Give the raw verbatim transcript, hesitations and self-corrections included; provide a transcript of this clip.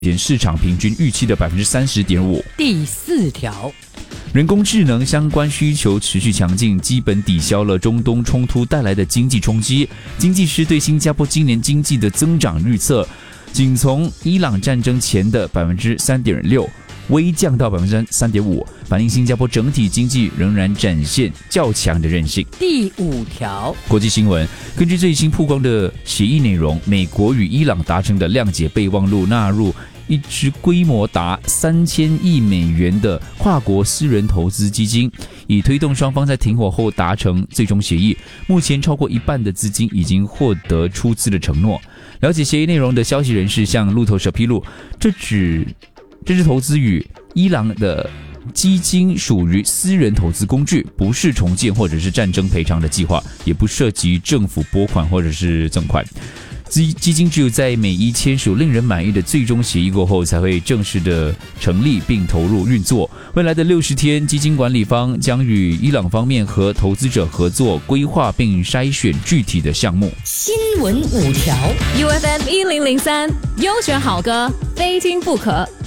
点市场平均预期的 百分之三十点五。 第四条， 人工智能相关需求持续强劲，基本抵消了中东冲突带来的经济冲击。经济师对新加坡今年经济的增长预测，仅从伊朗战争前的 百分之三点六 微降到 百分之三点五， 反映新加坡整体经济仍然展现较强的韧性。 第五条， 国际新闻，根据最新曝光的协议内容，美国与伊朗达成的谅解备忘录纳入一支规模达三千亿美元的跨国私人投资基金，以推动双方在停火后达成最终协议。目前超过一半的资金已经获得出资的承诺。了解协议内容的消息人士向路透社披露，这指这支投资与伊朗的基金属于私人投资工具，不是重建或者是战争赔偿的计划，也不涉及政府拨款或者是赠款。基金只有在美伊签署令人满意的最终协议过后，才会正式的成立并投入运作。未来的六十天，基金管理方将与伊朗方面和投资者合作，规划并筛选具体的项目。 新闻五条 ，U F M 一零零三，优选好歌，非听不可。